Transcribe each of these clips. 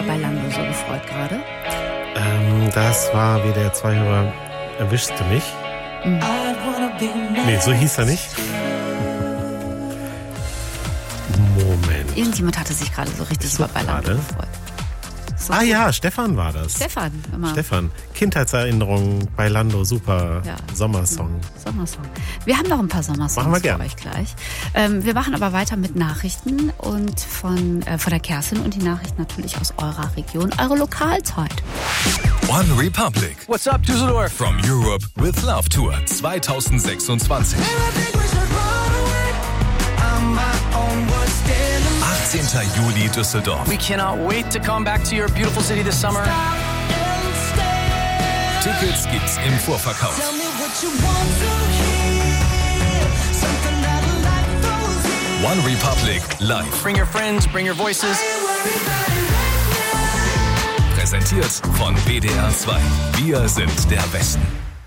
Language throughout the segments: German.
bei Lando so gefreut gerade? Das war WDR 2-Hörer Erwischst du mich? Nee, so hieß er nicht. Moment. Irgendjemand hatte sich gerade so richtig über bei Lando gefreut. So gut. Ja, Stefan war das. Stefan. Kindheitserinnerungen bei Lando, super. Ja. Sommersong. Wir haben noch ein paar Sommersongs für euch gleich. Wir machen aber weiter mit Nachrichten und von der Kerstin und die Nachrichten natürlich aus eurer Region, eure Lokalzeit. One Republic. What's up, Düsseldorf? From Europe with Love Tour 2026. 18. Juli Düsseldorf. We cannot wait to come back to your beautiful city this summer. Tickets gibt's im Vorverkauf. One Republic live. Bring your friends, bring your voices. Präsentiert von WDR 2. Wir sind der Westen.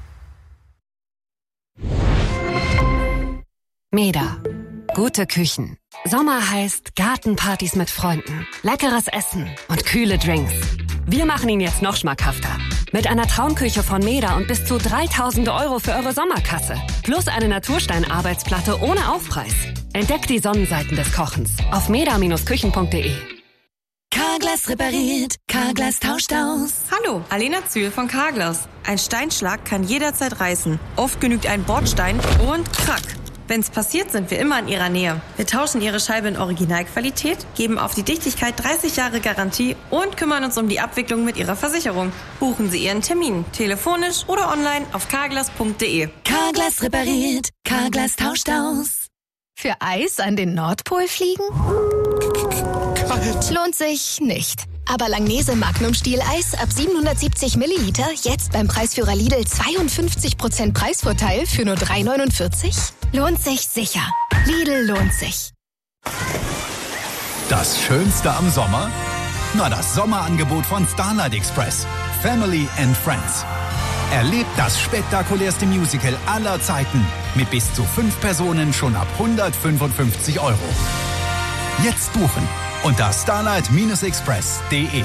Meda. Gute Küchen. Sommer heißt Gartenpartys mit Freunden, leckeres Essen und kühle Drinks. Wir machen ihn jetzt noch schmackhafter. Mit einer Traumküche von Meda und bis zu 3.000 € für eure Sommerkasse. Plus eine Naturstein-Arbeitsplatte ohne Aufpreis. Entdeckt die Sonnenseiten des Kochens auf meda-küchen.de. Carglass repariert, Carglass tauscht aus. Hallo, Alena Zühl von Carglass. Ein Steinschlag kann jederzeit reißen. Oft genügt ein Bordstein und krack. Wenn's passiert, sind wir immer in Ihrer Nähe. Wir tauschen Ihre Scheibe in Originalqualität, geben auf die Dichtigkeit 30 Jahre Garantie und kümmern uns um die Abwicklung mit Ihrer Versicherung. Buchen Sie Ihren Termin, telefonisch oder online auf carglass.de. Carglass repariert, Carglass tauscht aus. Für Eis an den Nordpol fliegen? Kalt. Lohnt sich nicht. Aber Langnese Magnum Stieleis ab 770 Milliliter jetzt beim Preisführer Lidl 52% Preisvorteil für nur 3,49? Lohnt sich sicher. Lidl lohnt sich. Das Schönste am Sommer? Na, das Sommerangebot von Starlight Express. Family and Friends. Erlebt das spektakulärste Musical aller Zeiten mit bis zu 5 Personen schon ab 155 €. Jetzt buchen unter starlight-express.de.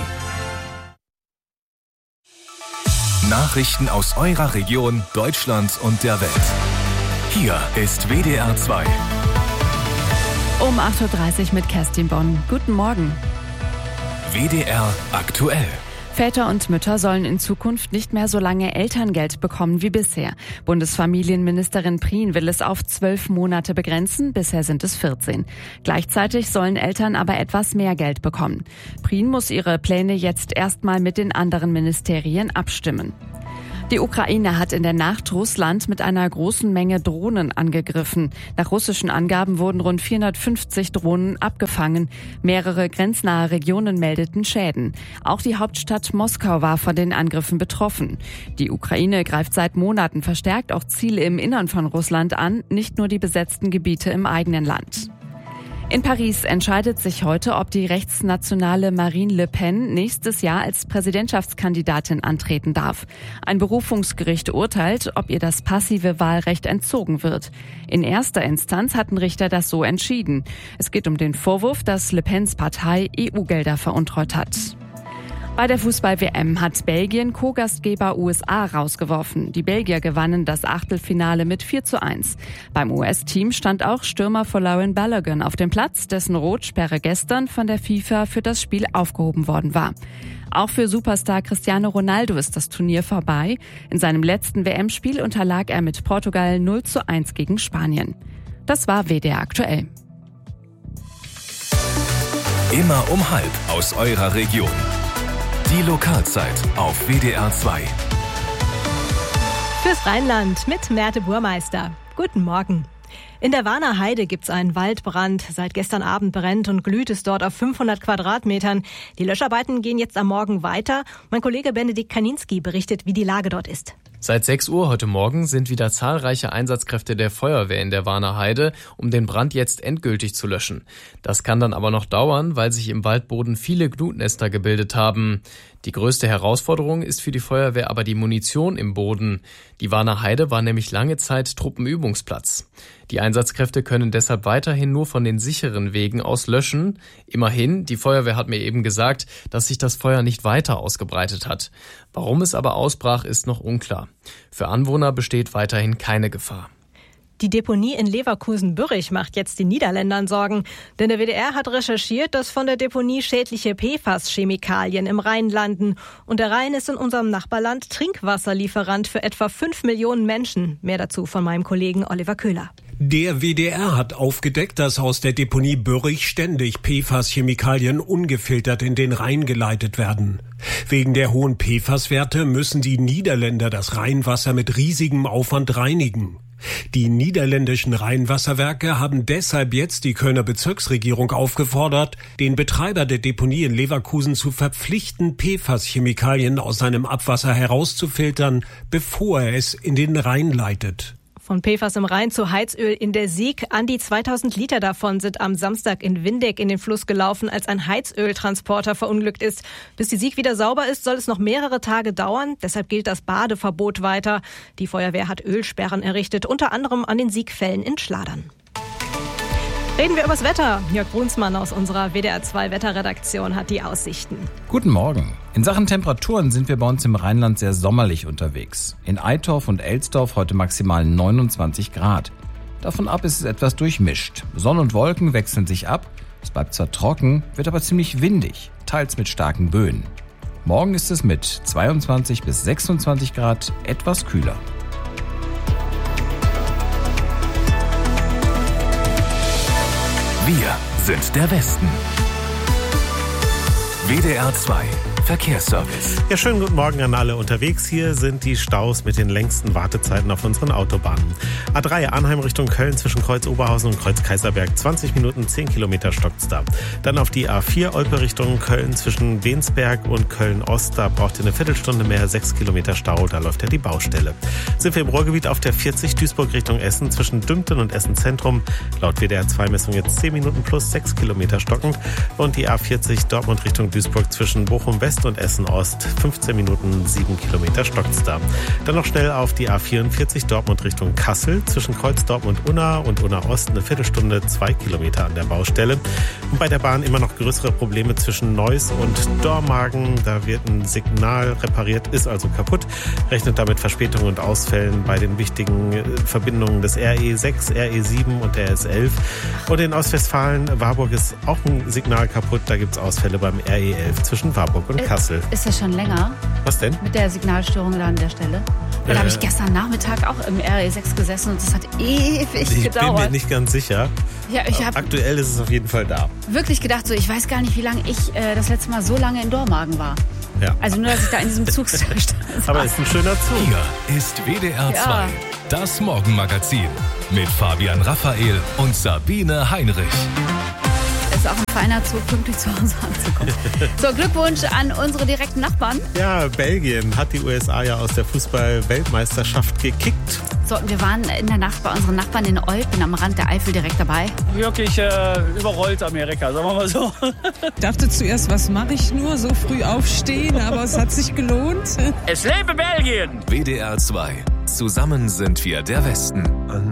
Nachrichten aus eurer Region, Deutschland und der Welt. Hier ist WDR 2. Um 8.30 Uhr mit Kerstin Bonn. Guten Morgen. WDR aktuell. Väter und Mütter sollen in Zukunft nicht mehr so lange Elterngeld bekommen wie bisher. Bundesfamilienministerin Prien will es auf 12 Monate begrenzen, bisher sind es 14. Gleichzeitig sollen Eltern aber etwas mehr Geld bekommen. Prien muss ihre Pläne jetzt erstmal mit den anderen Ministerien abstimmen. Die Ukraine hat in der Nacht Russland mit einer großen Menge Drohnen angegriffen. Nach russischen Angaben wurden rund 450 Drohnen abgefangen. Mehrere grenznahe Regionen meldeten Schäden. Auch die Hauptstadt Moskau war von den Angriffen betroffen. Die Ukraine greift seit Monaten verstärkt auch Ziele im Innern von Russland an, nicht nur die besetzten Gebiete im eigenen Land. In Paris entscheidet sich heute, ob die rechtsnationale Marine Le Pen nächstes Jahr als Präsidentschaftskandidatin antreten darf. Ein Berufungsgericht urteilt, ob ihr das passive Wahlrecht entzogen wird. In erster Instanz hatten Richter das so entschieden. Es geht um den Vorwurf, dass Le Pens Partei EU-Gelder veruntreut hat. Bei der Fußball-WM hat Belgien Co-Gastgeber USA rausgeworfen. Die Belgier gewannen das Achtelfinale mit 4:1. Beim US-Team stand auch Stürmer Folarin Balogun auf dem Platz, dessen Rotsperre gestern von der FIFA für das Spiel aufgehoben worden war. Auch für Superstar Cristiano Ronaldo ist das Turnier vorbei. In seinem letzten WM-Spiel unterlag er mit Portugal 0:1 gegen Spanien. Das war WDR aktuell. Immer um 12 aus eurer Region. Die Lokalzeit auf WDR 2. Fürs Rheinland mit Merte Burmeister. Guten Morgen. In der Warner Heide gibt's einen Waldbrand. Seit gestern Abend brennt und glüht es dort auf 500 Quadratmetern. Die Löscharbeiten gehen jetzt am Morgen weiter. Mein Kollege Benedikt Kaninski berichtet, wie die Lage dort ist. Seit 6 Uhr heute Morgen sind wieder zahlreiche Einsatzkräfte der Feuerwehr in der Warner Heide, um den Brand jetzt endgültig zu löschen. Das kann dann aber noch dauern, weil sich im Waldboden viele Glutnester gebildet haben. Die größte Herausforderung ist für die Feuerwehr aber die Munition im Boden. Die Warner Heide war nämlich lange Zeit Truppenübungsplatz. Die Einsatzkräfte können deshalb weiterhin nur von den sicheren Wegen aus löschen. Immerhin, die Feuerwehr hat mir eben gesagt, dass sich das Feuer nicht weiter ausgebreitet hat. Warum es aber ausbrach, ist noch unklar. Für Anwohner besteht weiterhin keine Gefahr. Die Deponie in Leverkusen-Bürrich macht jetzt den Niederländern Sorgen. Denn der WDR hat recherchiert, dass von der Deponie schädliche PFAS-Chemikalien im Rhein landen. Und der Rhein ist in unserem Nachbarland Trinkwasserlieferant für etwa 5 Millionen Menschen. Mehr dazu von meinem Kollegen Oliver Köhler. Der WDR hat aufgedeckt, dass aus der Deponie Bürrich ständig PFAS-Chemikalien ungefiltert in den Rhein geleitet werden. Wegen der hohen PFAS-Werte müssen die Niederländer das Rheinwasser mit riesigem Aufwand reinigen. Die niederländischen Rheinwasserwerke haben deshalb jetzt die Kölner Bezirksregierung aufgefordert, den Betreiber der Deponie in Leverkusen zu verpflichten, PFAS-Chemikalien aus seinem Abwasser herauszufiltern, bevor er es in den Rhein leitet. Von PFAS im Rhein zu Heizöl in der Sieg. An die 2000 Liter davon sind am Samstag in Windeck in den Fluss gelaufen, als ein Heizöltransporter verunglückt ist. Bis die Sieg wieder sauber ist, soll es noch mehrere Tage dauern. Deshalb gilt das Badeverbot weiter. Die Feuerwehr hat Ölsperren errichtet, unter anderem an den Siegfällen in Schladern. Reden wir übers Wetter. Jörg Brunsmann aus unserer WDR2 Wetterredaktion hat die Aussichten. Guten Morgen. In Sachen Temperaturen sind wir bei uns im Rheinland sehr sommerlich unterwegs. In Eitorf und Elsdorf heute maximal 29 Grad. Davon ab ist es etwas durchmischt. Sonne und Wolken wechseln sich ab. Es bleibt zwar trocken, wird aber ziemlich windig, teils mit starken Böen. Morgen ist es mit 22 bis 26 Grad etwas kühler. Wir sind der Westen. WDR 2 Verkehrsservice. Ja, schönen guten Morgen an alle unterwegs. Hier sind die Staus mit den längsten Wartezeiten auf unseren Autobahnen. A3 Arnheim Richtung Köln zwischen Kreuz Oberhausen und Kreuz Kaiserberg. 20 Minuten, 10 Kilometer stockt's da. Dann auf die A4 Olpe Richtung Köln zwischen Wensberg und Köln-Ost. Da braucht ihr eine Viertelstunde mehr, 6 Kilometer Stau. Da läuft ja die Baustelle. Sind wir im Ruhrgebiet auf der 40 Duisburg Richtung Essen zwischen Dümpten und Essen Zentrum. Laut WDR2-Messung jetzt 10 Minuten plus 6 Kilometer stockend. Und die A40 Dortmund Richtung Duisburg zwischen Bochum West und Essen Ost. 15 Minuten, 7 Kilometer stockt's da. Dann noch schnell auf die A44 Dortmund Richtung Kassel. Zwischen Kreuz Dortmund-Unna und Unna-Ost eine Viertelstunde, 2 Kilometer an der Baustelle. Und bei der Bahn immer noch größere Probleme zwischen Neuss und Dormagen. Da wird ein Signal repariert, ist also kaputt. Rechnet damit Verspätungen und Ausfällen bei den wichtigen Verbindungen des RE6, RE7 und der S11. Und in Ostwestfalen, Warburg ist auch ein Signal kaputt. Da gibt's Ausfälle beim RE11 zwischen Warburg und Kassel. Ist das schon länger? Was denn? Mit der Signalstörung da an der Stelle? Da habe ich gestern Nachmittag auch im RE6 gesessen und das hat ewig gedauert. Ich bin mir nicht ganz sicher. Ja, aktuell ist es auf jeden Fall da. Wirklich gedacht, so ich weiß gar nicht, wie lange ich das letzte Mal so lange in Dormagen war. Ja. Also nur, dass ich da in diesem Zug stand. Aber ist ein schöner Zug. Hier ist WDR 2, das Morgenmagazin mit Fabian Raphael und Sabine Heinrich. Ist auch ein feiner Zug, pünktlich zu Hause anzukommen. So, Glückwunsch an unsere direkten Nachbarn. Ja, Belgien hat die USA ja aus der Fußball-Weltmeisterschaft gekickt. So, wir waren in der Nacht bei unseren Nachbarn in Eupen am Rand der Eifel direkt dabei. Wirklich überrollt Amerika, sagen wir mal so. Ich dachte zuerst, was mache ich nur, so früh aufstehen, aber es hat sich gelohnt. Es lebe Belgien! WDR 2, zusammen sind wir der Westen.